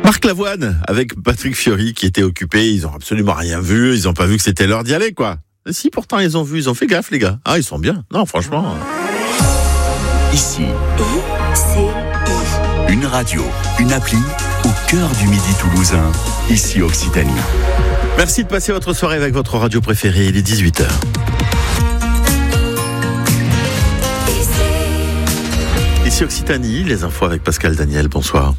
Marc Lavoine avec Patrick Fiori qui était occupé, ils ont absolument rien vu, ils ont pas vu que c'était l'heure d'y aller quoi. Et si pourtant ils ont vu, ils ont fait gaffe les gars. Ah ils sont bien, non franchement. Ici, une radio, une appli au cœur du Midi toulousain, ici Occitanie. Merci de passer votre soirée avec votre radio préférée, il est 18h. Ici Occitanie, les infos avec Pascal Daniel, bonsoir.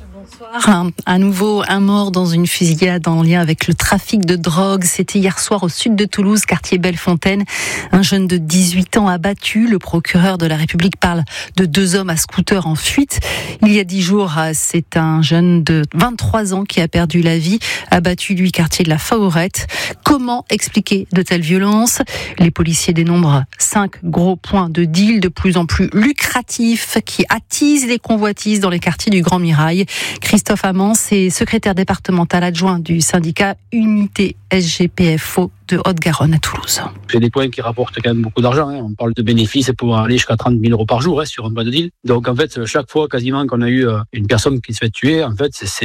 À nouveau, un mort dans une fusillade en lien avec le trafic de drogue. C'était hier soir au sud de Toulouse, quartier Bellefontaine. Un jeune de 18 ans abattu. Le procureur de la République parle de 2 hommes à scooter en fuite. Il y a 10 jours, c'est un jeune de 23 ans qui a perdu la vie, abattu, lui, quartier de la Faurette. Comment expliquer de telles violences ? Les policiers dénombrent 5 gros points de deal de plus en plus lucratifs qui attisent les convoitises dans les quartiers du Grand Mirail. Christophe Amans est secrétaire départemental adjoint du syndicat Unité SGPFO de Haute-Garonne à Toulouse. C'est des points qui rapportent quand même beaucoup d'argent. On parle de bénéfices pour aller jusqu'à 30 000 euros par jour sur un point de deal. Donc en fait, chaque fois quasiment qu'on a eu une personne qui se fait tuer, en fait, c'est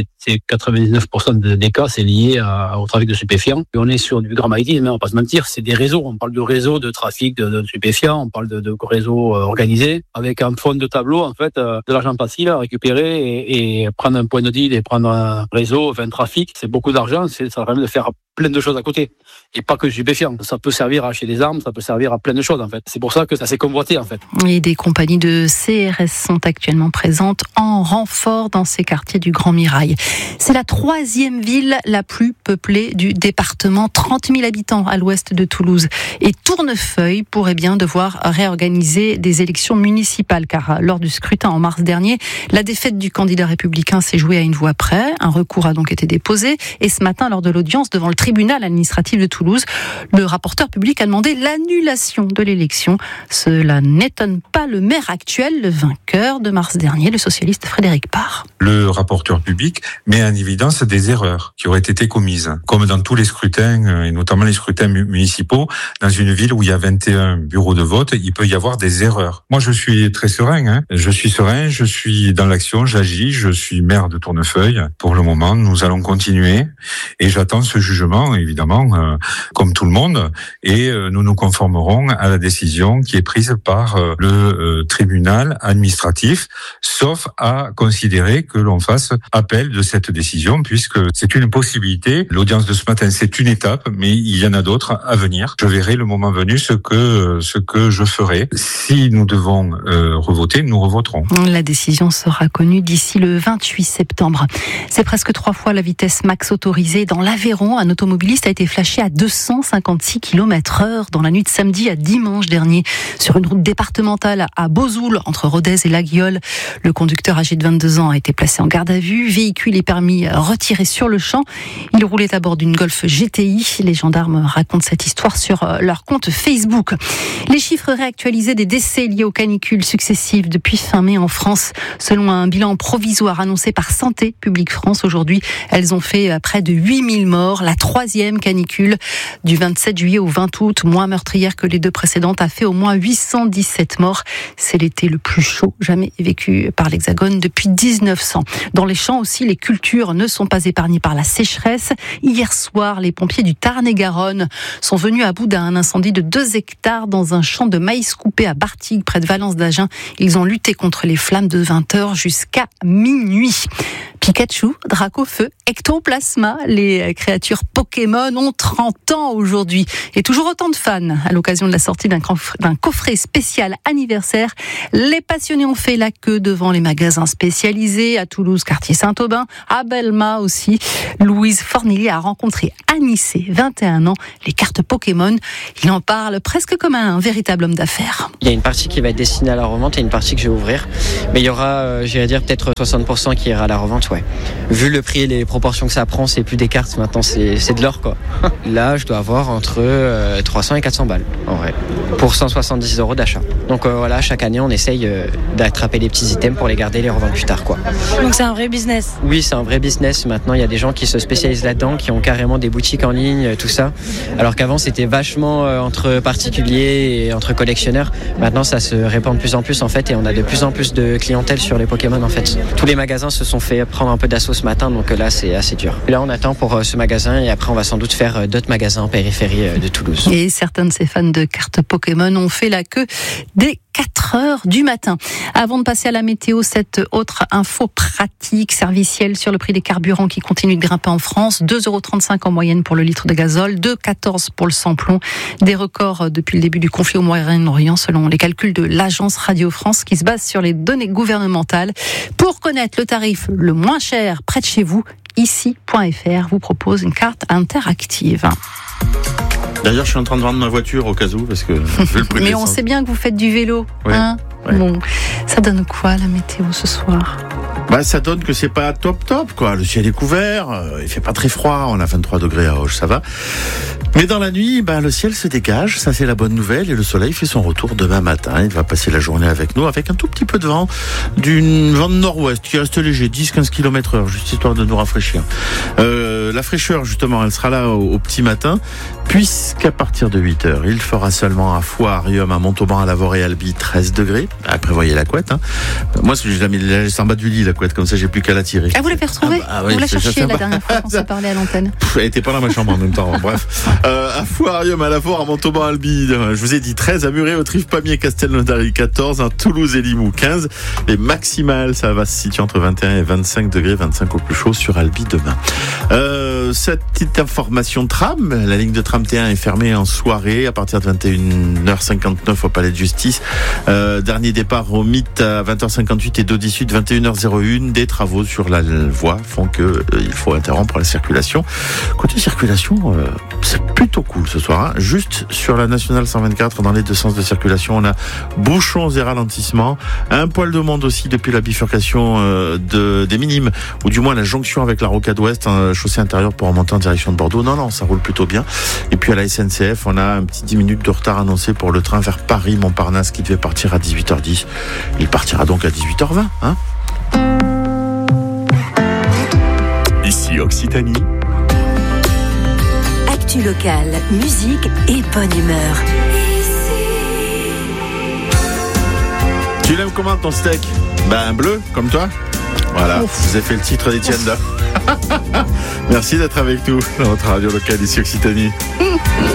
99% des cas, c'est lié au trafic de stupéfiants. Et on est sur du grammaïtisme, on va pas se mentir, c'est des réseaux. On parle de réseaux de trafic de stupéfiants, on parle de réseaux organisés, avec un fond de tableau, en fait, de l'argent facile à récupérer et prendre un point de deal et prendre un réseau, un trafic. C'est beaucoup d'argent, ça permet de faire plein de choses à côté. Et pas que stupéfiants. Ça peut servir à acheter des armes, ça peut servir à plein de choses en fait. C'est pour ça que ça s'est convoité en fait. Et des compagnies de CRS sont actuellement présentes en renfort dans ces quartiers du Grand Mirail. C'est la 3e ville la plus peuplée du département, 30 000 habitants à l'ouest de Toulouse. Et Tournefeuille pourrait bien devoir réorganiser des élections municipales car lors du scrutin en mars dernier, la défaite du candidat républicain s'est jouée à une voix près. Un recours a donc été déposé et ce matin lors de l'audience devant le tribunal administratif de Toulouse, le rapporteur public a demandé l'annulation de l'élection. Cela n'étonne pas le maire actuel, le vainqueur de mars dernier, le socialiste Frédéric Parr. Le rapporteur public met en évidence des erreurs qui auraient été commises, comme dans tous les scrutins, et notamment les scrutins municipaux. Dans une ville où il y a 21 bureaux de vote, il peut y avoir des erreurs. Moi, je suis très serein. Je suis serein, je suis dans l'action, j'agis, je suis maire de Tournefeuille. Pour le moment, nous allons continuer et j'attends ce jugement, évidemment, comme tout le monde, et nous nous conformerons à la décision qui est prise par le tribunal administratif, sauf à considérer que l'on fasse appel de cette décision, puisque c'est une possibilité. L'audience de ce matin, c'est une étape, mais il y en a d'autres à venir. Je verrai le moment venu ce que je ferai. Si nous devons revoter, nous revoterons. La décision sera connue d'ici le 28 septembre. C'est presque 3 fois la vitesse max autorisée. Dans l'Aveyron, un automobiliste a été flashé à 256 km/h dans la nuit de samedi à dimanche dernier sur une route départementale à Beauzoul entre Rodez et Laguiole. Le conducteur âgé de 22 ans a été placé en garde à vue. Véhicule et permis retirés sur le champ. Il roulait à bord d'une Golf GTI. Les gendarmes racontent cette histoire sur leur compte Facebook. Les chiffres réactualisés des décès liés aux canicules successives depuis fin mai en France. Selon un bilan provisoire annoncé par Santé publique France aujourd'hui, elles ont fait près de 8000 morts. La 3e canicule du 27 juillet au 20 août, moins meurtrière que les 2 précédentes, a fait au moins 817 morts. C'est l'été le plus chaud jamais vécu par l'Hexagone depuis 1900. Dans les champs aussi, les cultures ne sont pas épargnées par la sécheresse. Hier soir, les pompiers du Tarn-et-Garonne sont venus à bout d'un incendie de 2 hectares dans un champ de maïs coupé à Bartigues, près de Valence d'Agen. Ils ont lutté contre les flammes de 20h jusqu'à minuit. Pikachu, Dracofeu, Ectoplasma, les créatures Pokémon ont 30 ans aujourd'hui. Et toujours autant de fans à l'occasion de la sortie d'un coffret spécial anniversaire. Les passionnés ont fait la queue devant les magasins spécialisés à Toulouse, quartier Saint-Aubin, à Belma aussi. Louise Fornillier a rencontré Anissé, 21 ans, les cartes Pokémon. Il en parle presque comme un véritable homme d'affaires. Il y a une partie qui va être destinée à la revente et une partie que je vais ouvrir. Mais il y aura, j'irais dire, peut-être 60% qui ira à la revente, ouais. Vu le prix et les proportions que ça prend, c'est plus des cartes maintenant, c'est de l'or, quoi. Là, je dois avoir entre 300 et 400 balles, en vrai, pour 170 € d'achat. Donc voilà, chaque année, on essaye d'attraper les petits items pour les garder et les revendre plus tard, quoi. Donc c'est un vrai business? Oui, c'est un vrai business. Maintenant, il y a des gens qui se spécialisent là-dedans, qui ont carrément des boutiques en ligne, tout ça. Alors qu'avant, c'était vachement entre particuliers et entre collectionneurs. Maintenant, ça se répand de plus en plus, en fait, et on a de plus en plus de clientèle sur les Pokémon, en fait. Tous les magasins se sont fait prendre un peu d'assaut ce matin, donc là c'est assez dur. Et là on attend pour ce magasin et après on va sans doute faire d'autres magasins en périphérie de Toulouse. Et certains de ces fans de cartes Pokémon ont fait la queue dès 4 heures du matin. Avant de passer à la météo, cette autre info pratique, servicielle sur le prix des carburants qui continue de grimper en France. 2,35 € en moyenne pour le litre de gazole, 2,14 € pour le samplon. Des records depuis le début du conflit au Moyen-Orient selon les calculs de l'agence Radio France qui se base sur les données gouvernementales. Pour connaître le tarif le moins cher près de chez vous, ici.fr vous propose une carte interactive. D'ailleurs, je suis en train de vendre ma voiture au cas où, parce que vu le prix de Mais on l'essence. sait bien que vous faites du vélo. Ouais, hein ouais. Bon, ça donne quoi la météo ce soir ? Bah, ça donne que c'est pas top, quoi. Le ciel est couvert, il fait pas très froid, on a 23 degrés à Auch, ça va. Mais dans la nuit, le ciel se dégage, ça c'est la bonne nouvelle, et le soleil fait son retour demain matin. Il va passer la journée avec nous, avec un tout petit peu de vent, d'une vent de nord-ouest qui reste léger, 10-15 km/h, juste histoire de nous rafraîchir. La fraîcheur, justement, elle sera là au petit matin, puisqu'à partir de 8h, il fera seulement à Foix, Arium, à Montauban, à Lavore et Albi 13 degrés. Prévoyez la couette, hein. Moi, je la mets en bas du lit, la couette, comme ça, j'ai plus qu'à la tirer. Ah, vous l'avez retrouvée ? Oui, vous la c'est cherchiez ça, la dernière fois qu'on s'est parlé à l'antenne. Elle était pas dans ma chambre en même temps. Bref, à Foix, Arium, à Lavore, à Montauban, Albi, je vous ai dit 13, à Muret, Autrive, Pamiers, Castelnaudary 14, à Toulouse et Limoux 15. Les maximales, ça va se situer entre 21 et 25 degrés, 25 au plus chaud sur Albi demain. Cette petite information tram, la ligne de tram T1 est fermée en soirée à partir de 21h59 au Palais de Justice. Dernier départ au mythe à 20h58 et d'Audi Sud 21h01. Des travaux sur la voie font que il faut interrompre la circulation. Côté circulation, c'est plutôt cool ce soir, hein. Juste sur la nationale 124 dans les deux sens de circulation, on a bouchons et ralentissements. Un poil de monde aussi depuis la bifurcation des Minimes, ou du moins la jonction avec la Rocade Ouest, chaussée intérieure pour remonter en direction de Bordeaux. Non, ça roule plutôt bien. Et puis à la SNCF, on a un petit 10 minutes de retard annoncé pour le train vers Paris-Montparnasse qui devait partir à 18h10. Il partira donc à 18h20, hein. Ici Occitanie. Actu locale, musique et bonne humeur. Tu l'aimes comment ton steak ? Bleu, comme toi. Voilà, vous avez fait le titre d'Étienne là. Merci d'être avec nous dans notre radio locale ici Occitanie.